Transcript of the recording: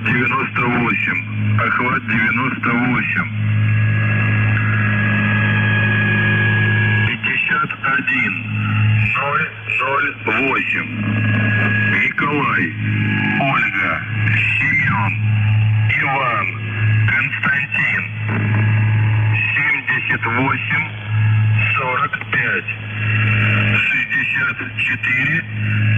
98. Охват 98. 51 008. Николай, Ольга, Семен, Иван, Константин. 78 45 64